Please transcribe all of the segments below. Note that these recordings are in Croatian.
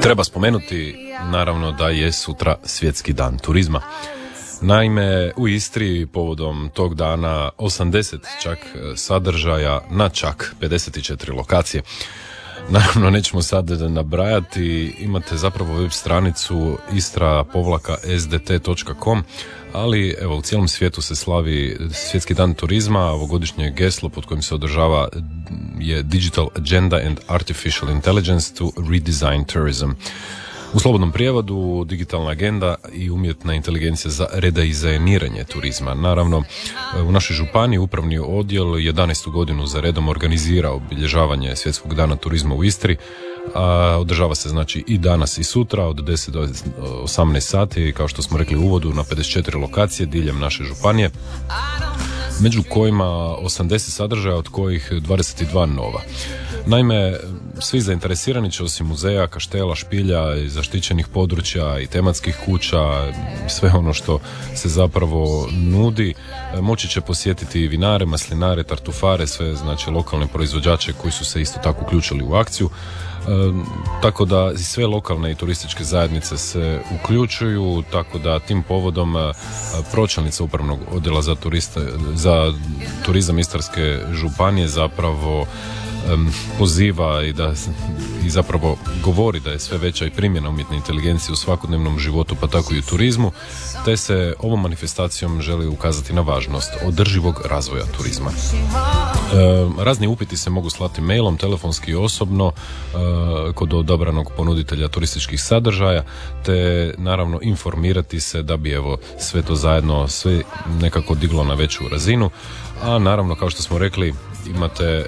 Treba spomenuti naravno da je sutra Svjetski dan turizma. Naime, u Istri povodom tog dana 80 čak sadržaja na čak 54 lokacije. Naravno, nećemo sad nabrajati, imate zapravo web stranicu istra-sdt.com, ali evo, u cijelom svijetu se slavi Svjetski dan turizma, ovogodišnje geslo pod kojim se održava je Digital Agenda and Artificial Intelligence to Redesign Tourism. U slobodnom prijevodu, digitalna agenda i umjetna inteligencija za redizajniranje turizma. Naravno, u našoj županiji upravni odjel 11. godinu za redom organizira obilježavanje Svjetskog dana turizma u Istri. Održava se znači i danas i sutra od 10 do 18 sati, kao što smo rekli u uvodu, na 54 lokacije diljem naše županije, među kojima 80 sadržaja, od kojih 22 nova. Naime, svi zainteresirani će osim muzeja, kaštela, špilja i zaštićenih područja i tematskih kuća, sve ono što se zapravo nudi, moći će posjetiti vinare, maslinare, tartufare, sve znači lokalne proizvođače koji su se isto tako uključili u akciju. Tako da i sve lokalne i turističke zajednice se uključuju, tako da tim povodom pročelnica upravnog odjela za turizam Istarske županije zapravo poziva i zapravo govori da je sve veća i primjena umjetne inteligencije u svakodnevnom životu, pa tako i u turizmu, te se ovom manifestacijom želi ukazati na važnost održivog razvoja turizma. Razni upiti se mogu slati mailom, telefonski i osobno kod odabranog ponuditelja turističkih sadržaja, te naravno informirati se da bi evo sve to zajedno sve nekako diglo na veću razinu. A naravno, kao što smo rekli, imate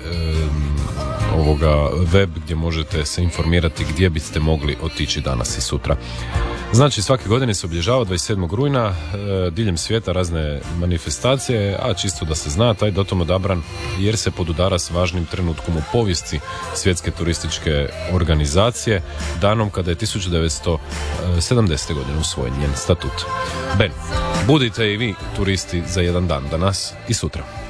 web gdje možete se informirati gdje biste mogli otići danas i sutra. Znači, svake godine se obilježava 27. rujna diljem svijeta razne manifestacije, a čisto da se zna, taj datum odabran jer se podudara s važnim trenutkom u povijesti Svjetske turističke organizacije, danom kada je 1970. godine usvojen njen statut. Ben, budite i vi turisti za jedan dan, danas i sutra.